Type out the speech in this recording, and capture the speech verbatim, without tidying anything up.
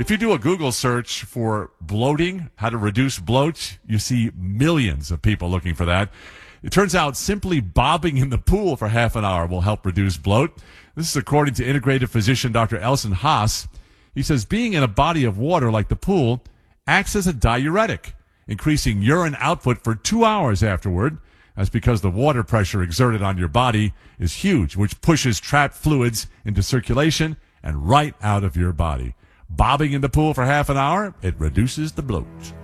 If you do a Google search for bloating, how to reduce bloat, you see millions of people looking for that. It turns out simply bobbing in the pool for half an hour will help reduce bloat. This is according to integrative physician Doctor Elson Haas. He says being in a body of water like the pool acts as a diuretic, increasing urine output for two hours afterward. That's because the water pressure exerted on your body is huge, which pushes trapped fluids into circulation and right out of your body. Bobbing in the pool for half an hour, it reduces the bloat.